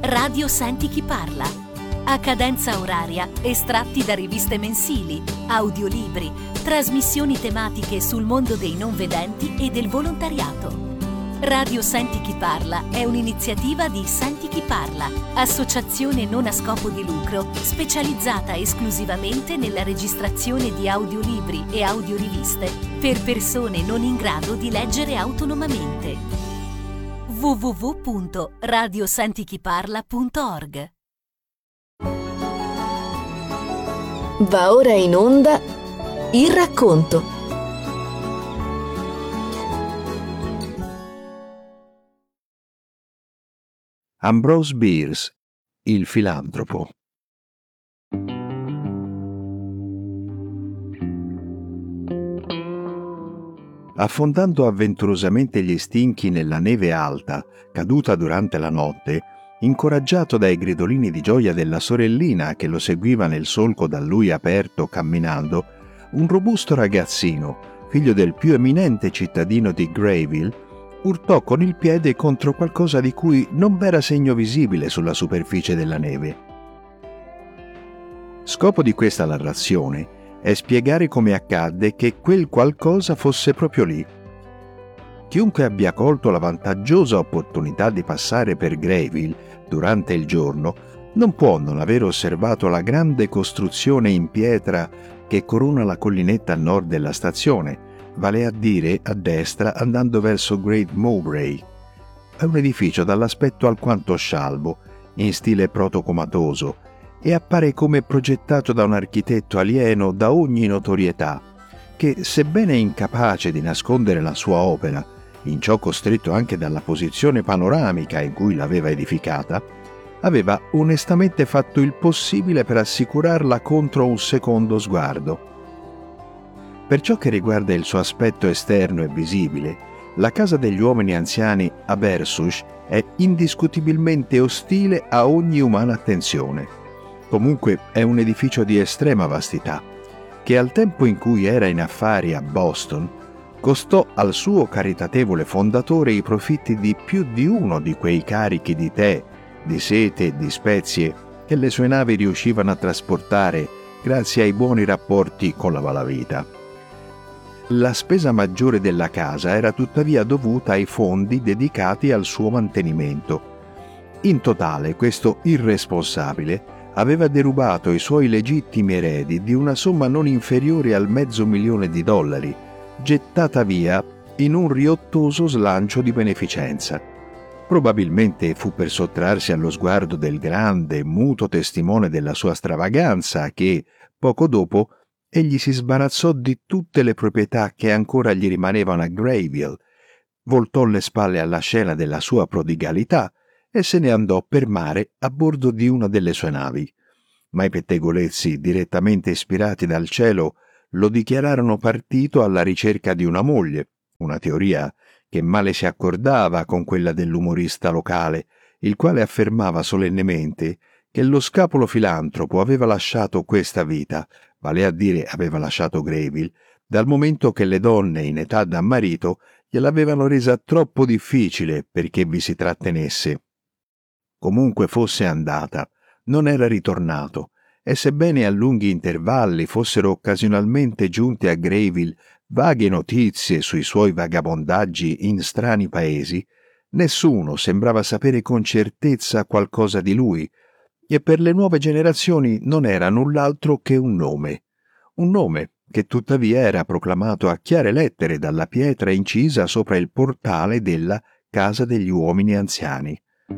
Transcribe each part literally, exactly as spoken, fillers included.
Radio Senti Chi Parla. A cadenza oraria, estratti da riviste mensili, audiolibri, trasmissioni tematiche sul mondo dei non vedenti e del volontariato. Radio Senti Chi Parla è un'iniziativa di Senti Chi Parla, associazione non a scopo di lucro specializzata esclusivamente nella registrazione di audiolibri e audioriviste per persone non in grado di leggere autonomamente. w w w punto radio senti chi parla punto org. Va ora in onda Il Racconto. Ambrose Bierce, il filantropo. Affondando avventurosamente gli stinchi nella neve alta, caduta durante la notte, incoraggiato dai gridolini di gioia della sorellina che lo seguiva nel solco da lui aperto camminando, un robusto ragazzino, figlio del più eminente cittadino di Grayville, urtò con il piede contro qualcosa di cui non v'era segno visibile sulla superficie della neve. Scopo di questa narrazione è spiegare come accadde che quel qualcosa fosse proprio lì. Chiunque abbia colto la vantaggiosa opportunità di passare per Grayville durante il giorno non può non aver osservato la grande costruzione in pietra che corona la collinetta a nord della stazione, vale a dire a destra andando verso Great Mowbray. È un edificio dall'aspetto alquanto scialbo, in stile protocomatoso, e appare come progettato da un architetto alieno da ogni notorietà, che, sebbene incapace di nascondere la sua opera, in ciò costretto anche dalla posizione panoramica in cui l'aveva edificata, aveva onestamente fatto il possibile per assicurarla contro un secondo sguardo. Per ciò che riguarda il suo aspetto esterno e visibile, la casa degli uomini anziani a Bersush è indiscutibilmente ostile a ogni umana attenzione. Comunque è un edificio di estrema vastità, che al tempo in cui era in affari a Boston, costò al suo caritatevole fondatore i profitti di più di uno di quei carichi di tè, di sete e di spezie che le sue navi riuscivano a trasportare grazie ai buoni rapporti con la malavita. La spesa maggiore della casa era tuttavia dovuta ai fondi dedicati al suo mantenimento. In totale, questo irresponsabile aveva derubato i suoi legittimi eredi di una somma non inferiore al mezzo milione di dollari, gettata via in un riottoso slancio di beneficenza. Probabilmente fu per sottrarsi allo sguardo del grande, muto testimone della sua stravaganza che, poco dopo, egli si sbarazzò di tutte le proprietà che ancora gli rimanevano a Grayville, voltò le spalle alla scena della sua prodigalità e se ne andò per mare a bordo di una delle sue navi. Ma i pettegolezzi, direttamente ispirati dal cielo, lo dichiararono partito alla ricerca di una moglie, una teoria che male si accordava con quella dell'umorista locale, il quale affermava solennemente che lo scapolo filantropo aveva lasciato questa vita, vale a dire aveva lasciato Grayville, dal momento che le donne in età da marito gliel'avevano resa troppo difficile perché vi si trattenesse. Comunque fosse andata, non era ritornato, e sebbene a lunghi intervalli fossero occasionalmente giunte a Grayville vaghe notizie sui suoi vagabondaggi in strani paesi, nessuno sembrava sapere con certezza qualcosa di lui, e per le nuove generazioni non era null'altro che un nome, un nome che tuttavia era proclamato a chiare lettere dalla pietra incisa sopra il portale della Casa degli Uomini Anziani.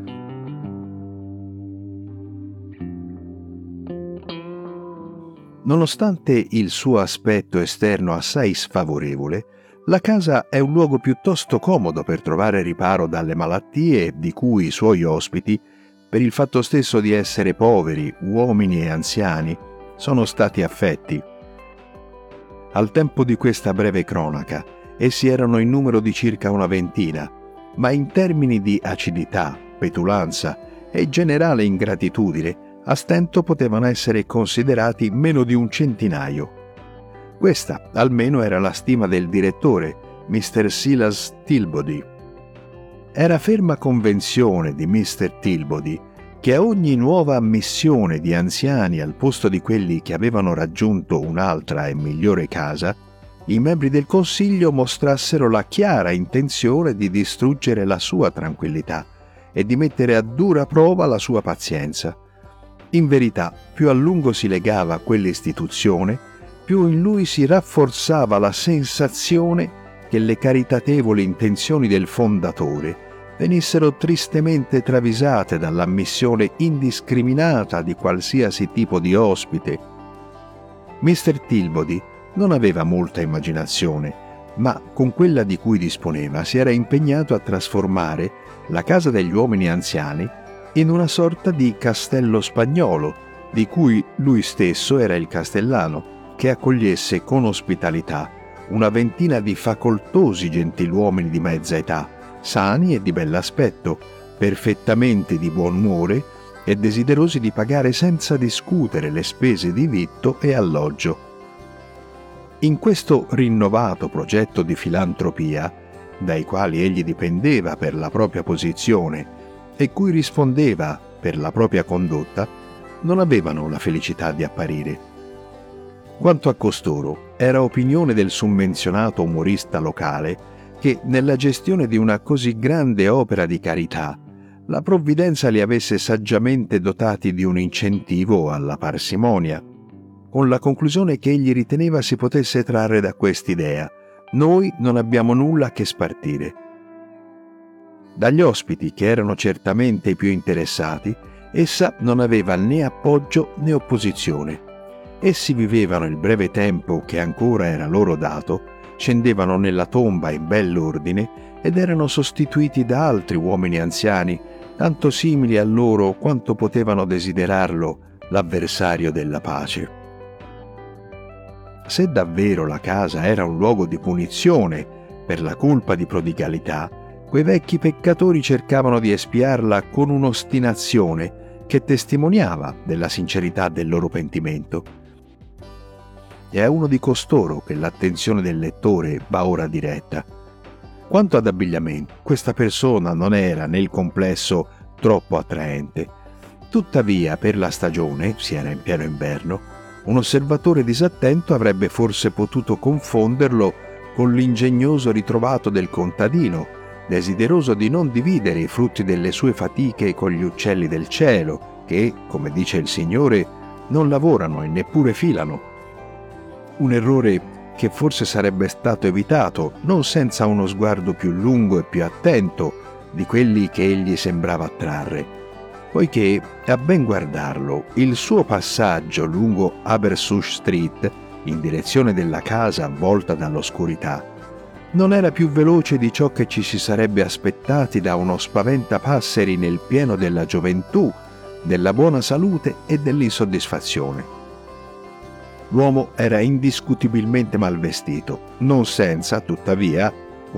Nonostante il suo aspetto esterno assai sfavorevole, la casa è un luogo piuttosto comodo per trovare riparo dalle malattie di cui i suoi ospiti, per il fatto stesso di essere poveri, uomini e anziani, sono stati affetti. Al tempo di questa breve cronaca, essi erano in numero di circa una ventina, ma in termini di acidità, petulanza e generale ingratitudine, a stento potevano essere considerati meno di un centinaio. Questa, almeno, era la stima del direttore, mister Silas Tilbody. Era ferma convenzione di mister Tilbody che a ogni nuova ammissione di anziani al posto di quelli che avevano raggiunto un'altra e migliore casa, i membri del Consiglio mostrassero la chiara intenzione di distruggere la sua tranquillità e di mettere a dura prova la sua pazienza. In verità, più a lungo si legava a quell'istituzione, più in lui si rafforzava la sensazione che le caritatevoli intenzioni del fondatore venissero tristemente travisate dall'ammissione indiscriminata di qualsiasi tipo di ospite. mister Tilbody non aveva molta immaginazione, ma con quella di cui disponeva si era impegnato a trasformare la casa degli uomini anziani in una sorta di castello spagnolo, di cui lui stesso era il castellano, che accogliesse con ospitalità una ventina di facoltosi gentiluomini di mezza età, sani e di bell'aspetto, perfettamente di buon umore e desiderosi di pagare senza discutere le spese di vitto e alloggio. In questo rinnovato progetto di filantropia, dai quali egli dipendeva per la propria posizione e cui rispondeva per la propria condotta, non avevano la felicità di apparire. Quanto a costoro, era opinione del summenzionato umorista locale che nella gestione di una così grande opera di carità la provvidenza li avesse saggiamente dotati di un incentivo alla parsimonia, con la conclusione che egli riteneva si potesse trarre da quest'idea: noi non abbiamo nulla che spartire. Dagli ospiti, che erano certamente i più interessati, essa non aveva né appoggio né opposizione. Essi vivevano il breve tempo che ancora era loro dato, scendevano nella tomba in bell'ordine ed erano sostituiti da altri uomini anziani, tanto simili a loro quanto potevano desiderarlo l'avversario della pace. Se davvero la casa era un luogo di punizione per la colpa di prodigalità, quei vecchi peccatori cercavano di espiarla con un'ostinazione che testimoniava della sincerità del loro pentimento. È a uno di costoro che l'attenzione del lettore va ora diretta. Quanto ad abbigliamento, questa persona non era nel complesso troppo attraente. Tuttavia, per la stagione, si era in pieno inverno, un osservatore disattento avrebbe forse potuto confonderlo con l'ingegnoso ritrovato del contadino, desideroso di non dividere i frutti delle sue fatiche con gli uccelli del cielo, che, come dice il Signore, non lavorano e neppure filano. Un errore che forse sarebbe stato evitato non senza uno sguardo più lungo e più attento di quelli che egli sembrava attrarre, poiché, a ben guardarlo, il suo passaggio lungo Abersush Street, in direzione della casa avvolta dall'oscurità, non era più veloce di ciò che ci si sarebbe aspettati da uno spaventapasseri nel pieno della gioventù, della buona salute e dell'insoddisfazione. L'uomo era indiscutibilmente mal vestito, non senza, tuttavia,